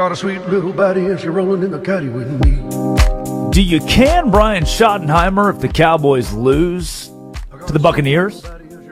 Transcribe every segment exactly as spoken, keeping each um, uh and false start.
got a sweet little body and she's rolling in the caddy with me. Do you can Brian Schottenheimer if the Cowboys lose to the Buccaneers?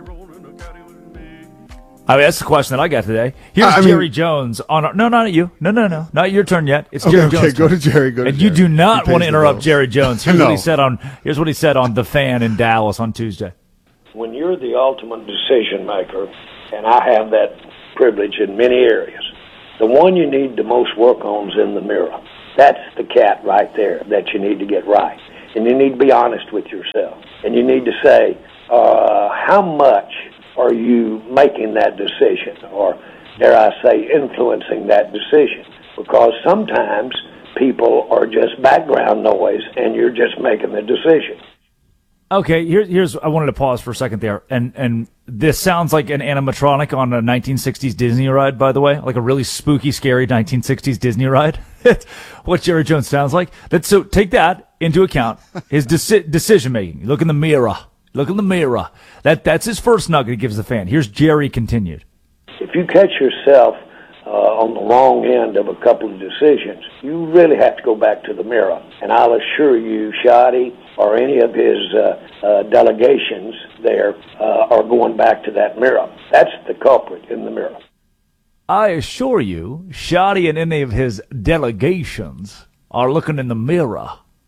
I mean, that's the question that I got today. Here's I Jerry mean, Jones on. Our, no, not you. No, no, no, not your turn yet. It's okay, Jerry okay, Jones. Go to Jerry. Go to and Jerry. you do not want to interrupt Jerry Jones. Here's no. what he said on. Here's what he said on The Fan in Dallas on Tuesday. When you're the ultimate decision maker, and I have that privilege in many areas, the one you need the most work on is in the mirror. That's the cat right there that you need to get right, and you need to be honest with yourself, and you need to say, uh, how much are you making that decision, or dare I say influencing that decision? Because sometimes people are just background noise and you're just making the decision. Okay, here, here's I wanted to pause for a second there, and and this sounds like an animatronic on a nineteen sixties Disney ride, by the way, like a really spooky, scary nineteen sixties Disney ride. What Jerry Jones sounds like. That so take that into account. His deci- decision making. Look in the mirror. Look in the mirror. That that's his first nugget he gives the fan. Here's Jerry continued. If you catch yourself uh, on the wrong end of a couple of decisions, you really have to go back to the mirror. And I'll assure you, Shoddy or any of his uh, uh, delegations there uh, are going back to that mirror. That's the culprit in the mirror. I assure you, Shoddy and any of his delegations are looking in the mirror.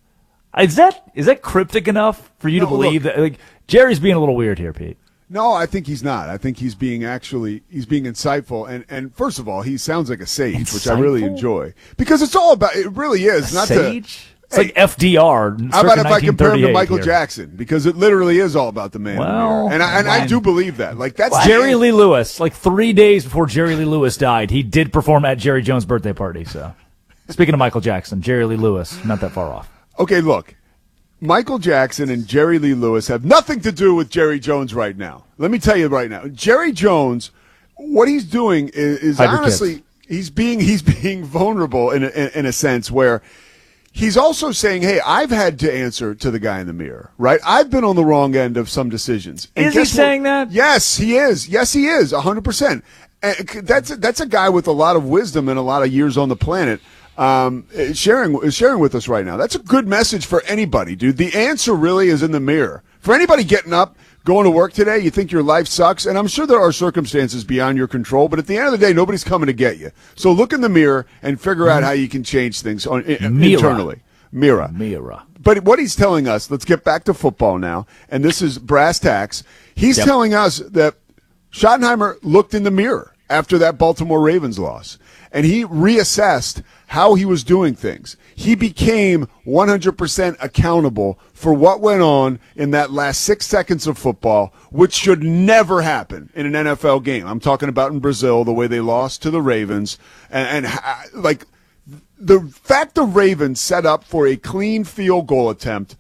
Is that is that cryptic enough for you no, to believe look, that? Like, Jerry's being a little weird here, Pete. No, I think he's not. I think he's being actually he's being insightful. And, and first of all, he sounds like a sage, insightful? Which I really enjoy because it's all about. It really is a not sage. To, it's hey, like F D R. How about if I compare him to Michael here. Jackson? Because it literally is all about the man. Well, and I, and I do believe that. Like that's well, Jerry Lee Lewis. Like three days before Jerry Lee Lewis died, he did perform at Jerry Jones' birthday party. So, speaking of Michael Jackson, Jerry Lee Lewis, not that far off. Okay, look. Michael Jackson and Jerry Lee Lewis have nothing to do with Jerry Jones right now. Let me tell you right now. Jerry Jones, what he's doing is, is honestly, kids. he's being he's being vulnerable in a, in, in a sense where he's also saying, hey, I've had to answer to the guy in the mirror, right? I've been on the wrong end of some decisions. And is he saying what? that? Yes, he is. Yes, he is, one hundred percent. And that's, that's a guy with a lot of wisdom and a lot of years on the planet. Um, sharing sharing with us right now. That's a good message for anybody, dude. The answer really is in the mirror. For anybody getting up, going to work today, you think your life sucks, and I'm sure there are circumstances beyond your control, but at the end of the day, nobody's coming to get you. So look in the mirror and figure out how you can change things on, in, internally. Mirror. Mirror. But what he's telling us, let's get back to football now, and this is brass tacks. He's yep. telling us that Schottenheimer looked in the mirror after that Baltimore Ravens loss, and he reassessed how he was doing things. He became one hundred percent accountable for what went on in that last six seconds of football, which should never happen in an N F L game. I'm talking about in Brazil, the way they lost to the Ravens. And, and like the fact the Ravens set up for a clean field goal attempt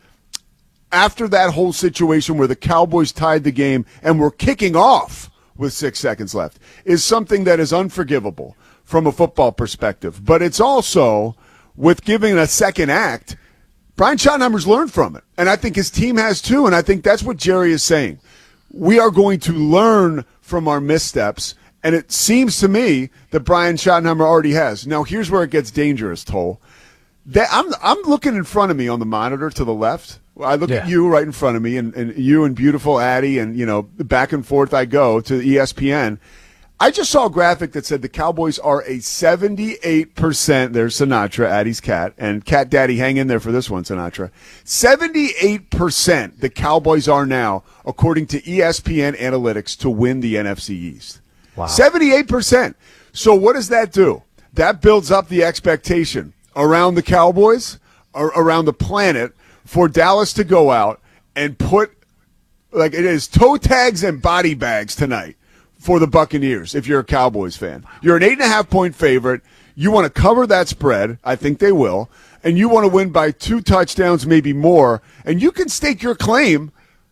after that whole situation where the Cowboys tied the game and were kicking off with six seconds left is something that is unforgivable from a football perspective. But it's also, with giving a second act, Brian Schottenheimer's learned from it. And I think his team has too, and I think that's what Jerry is saying. We are going to learn from our missteps, and it seems to me that Brian Schottenheimer already has. Now, here's where it gets dangerous, Toll. That I'm, I'm looking in front of me on the monitor to the left. I look yeah. at you right in front of me, and, and you and beautiful Addie, and, you know, back and forth I go to E S P N. I just saw a graphic that said the Cowboys are a seventy-eight percent. There's Sinatra, Addie's cat, and Cat Daddy, hang in there for this one, Sinatra. seventy-eight percent the Cowboys are now, according to E S P N analytics, to win the N F C East. Wow. seventy-eight percent. So what does that do? That builds up the expectation around the Cowboys, or around the planet, for Dallas to go out and put, like it is, toe tags and body bags tonight for the Buccaneers, if you're a Cowboys fan. You're an eight and a half point favorite. You want to cover that spread. I think they will. And you want to win by two touchdowns, maybe more. And you can stake your claim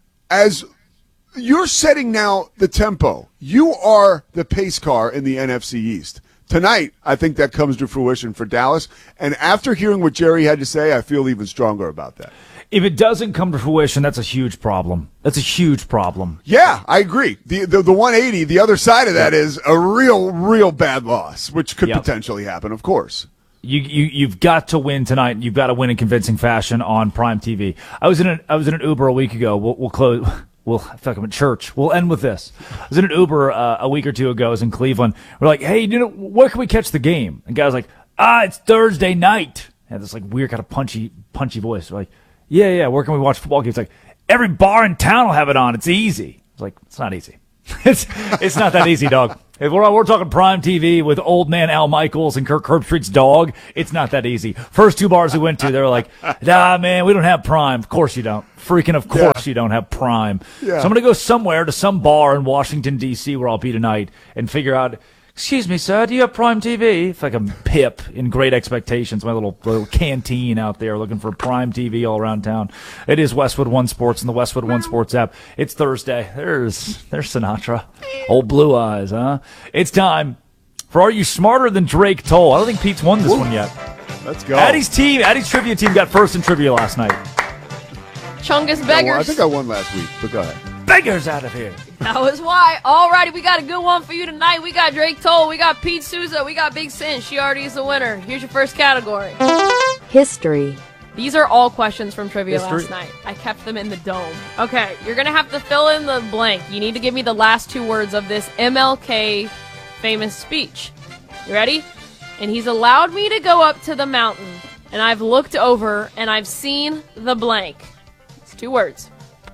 as you're setting now the tempo. You are the pace car in the N F C East. Tonight, I think that comes to fruition for Dallas. And after hearing what Jerry had to say, I feel even stronger about that. If it doesn't come to fruition, that's a huge problem. That's a huge problem. Yeah, I agree. The the, the one eighty, the other side of that yep. is a real, real bad loss, which could yep. potentially happen, of course. You, you, you've got to win tonight. You've got to win in convincing fashion on Prime T V. I was in an, I was in an Uber a week ago. We'll, we'll close. We'll, I feel like I'm at church. We'll end with this. I was in an Uber uh, a week or two ago. I was in Cleveland. We're like, hey, you know, where can we catch the game? And the guy was like, ah, it's Thursday night. Had this like weird kind of punchy, punchy voice. We're like, yeah, yeah, where can we watch football games? Like, every bar in town will have it on. It's easy. I was like, it's not easy. it's it's not that easy, dog. If we're, we're talking Prime T V with old man Al Michaels and Kirk Herbstreit's dog, it's not that easy. First two bars we went to, they were like, nah, man, we don't have Prime. Of course you don't. Freaking of course yeah. you don't have Prime. Yeah. So I'm going to go somewhere to some bar in Washington, D C where I'll be tonight and figure out, excuse me, sir, do you have Prime T V? It's like I'm Pip in Great Expectations, my little little canteen out there looking for Prime T V all around town. It is Westwood One Sports and the Westwood One Sports app. It's Thursday. There's there's Sinatra. Old Blue Eyes, huh? It's time for Are You Smarter Than Drake Toll? I don't think Pete's won this Ooh. one yet. Let's go. Addie's team, Addie's trivia team got first in trivia last night. Chungus Beggars. I think I won last week, but go ahead. Beggars out of here. That was why. Alrighty, we got a good one for you tonight. We got Drake Toll, we got Pete Souza, we got Big Sin. She already is the winner. Here's your first category. History. These are all questions from trivia History. last night. I kept them in the dome. Okay, you're going to have to fill in the blank. You need to give me the last two words of this M L K famous speech. You ready? And he's allowed me to go up to the mountain, and I've looked over, and I've seen the blank. It's two words.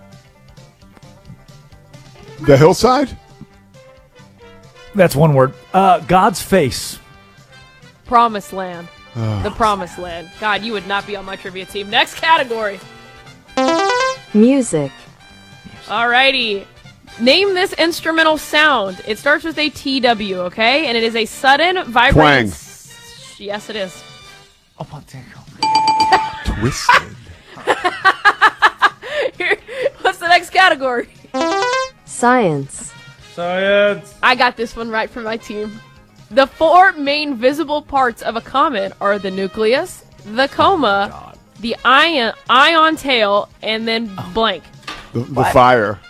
The hillside? That's one word. Uh, God's face. Promised land. The Promised Land. God, you would not be on my trivia team. Next category. Music. Alrighty. Name this instrumental sound. It starts with a T W, okay? And it is a sudden, vibrating... Twang. Yes, it is. Oh, my God. Twisted. Here, what's the next category? Science. Science. I got this one right for my team. The four main visible parts of a comet are the nucleus, the coma, oh the ion, ion tail, and then oh. blank. The, the fire.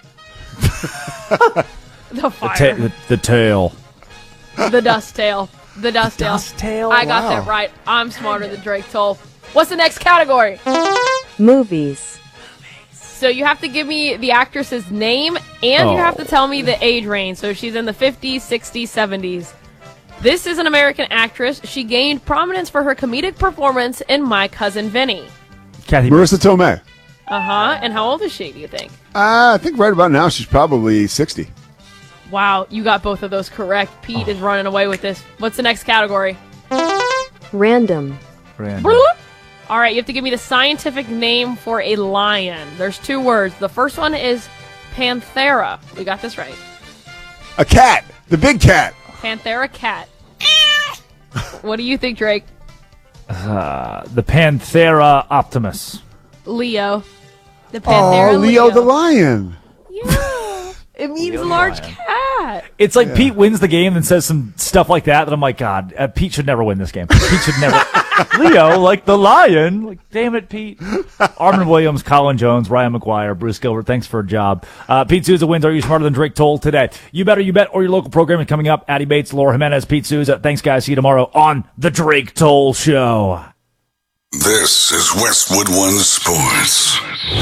the fire. The, ta- the, the tail. The dust tail. The dust tail. Dust tail. I got wow. that right. I'm smarter than Drake Toll. What's the next category? Movies. So you have to give me the actress's name, and oh. you have to tell me the age range. So she's in the fifties, sixties, seventies. This is an American actress. She gained prominence for her comedic performance in My Cousin Vinny. Kathy Marissa Tomei. Uh-huh. And how old is she, do you think? Uh, I think right about now she's probably sixty. Wow, you got both of those correct. Pete oh. is running away with this. What's the next category? Random. Random. All right, you have to give me the scientific name for a lion. There's two words. The first one is Panthera. We got this right. A cat. The big cat. Panthera cat. What do you think, Drake? Uh, the Panthera Optimus. Leo. The Panthera Oh, Leo, Leo the lion. Yeah. It means Leo large cat. It's like yeah. Pete wins the game and says some stuff like that, and I'm like, God, uh, Pete should never win this game. Pete should never. Leo, like the lion. Like, damn it, Pete. Armin Williams, Colin Jones, Ryan McGuire, Bruce Gilbert, thanks for a job. Uh, Pete Souza wins Are You Smarter Than Drake Toll today. You Better You Bet or your local programming coming up. Addie Bates, Laura Jimenez, Pete Souza. Thanks, guys. See you tomorrow on The Drake Toll Show. This is Westwood One Sports.